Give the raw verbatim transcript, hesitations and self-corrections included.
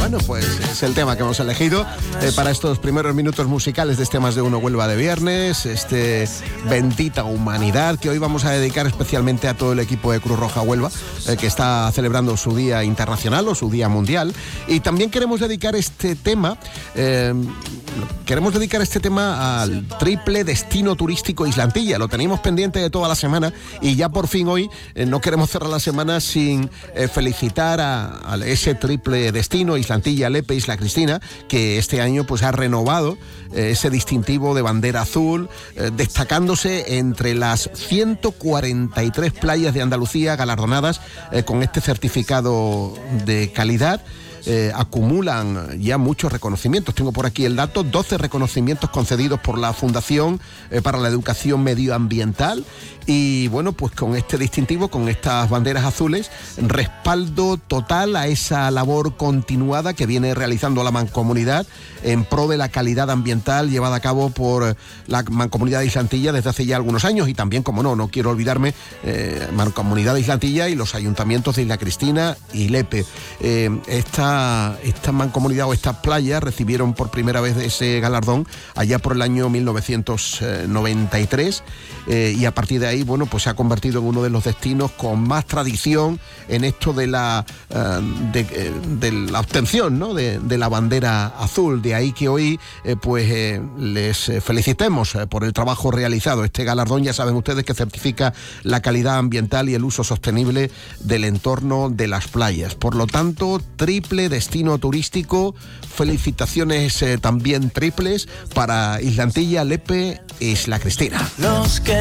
Bueno, pues es el tema que hemos elegido eh, para estos primeros minutos musicales de este Más de Uno Huelva de viernes, este Bendita Humanidad, que hoy vamos a dedicar especialmente a todo el equipo de Cruz Roja Huelva, eh, que está celebrando su Día Internacional o su Día Mundial. Y también queremos dedicar este tema, eh, queremos dedicar este tema al triple destino turístico Islantilla. Lo teníamos pendiente de toda la semana y ya por fin hoy eh, no queremos cerrar la semana sin eh, felicitar a, a ese triple destino, Islantilla, Lepe, Isla Cristina, que este año pues ha renovado eh, ese distintivo de bandera azul, eh, destacándose entre las ciento cuarenta y tres playas de Andalucía galardonadas eh, con este certificado de calidad. Eh, acumulan ya muchos reconocimientos. Tengo por aquí el dato, doce reconocimientos concedidos por la Fundación eh, para la Educación Medioambiental. Y bueno, pues con este distintivo, con estas banderas azules, respaldo total a esa labor continuada que viene realizando la Mancomunidad en pro de la calidad ambiental llevada a cabo por la Mancomunidad de Islantilla desde hace ya algunos años. Y también, como no, no quiero olvidarme, eh, Mancomunidad de Islantilla y los ayuntamientos de Isla Cristina y Lepe. Eh, esta, esta mancomunidad o estas playas recibieron por primera vez ese galardón allá por el año mil novecientos noventa y tres eh, y a partir de ahí, bueno, pues se ha convertido en uno de los destinos con más tradición en esto de la, uh, de, de la obtención, ¿no?, de, de la bandera azul. De ahí que hoy eh, pues eh, les felicitemos eh, por el trabajo realizado. Este galardón, ya saben ustedes, que certifica la calidad ambiental y el uso sostenible del entorno de las playas. Por lo tanto, triple destino turístico. Felicitaciones eh, también triples para Islantilla, Lepe e Isla Cristina. Los que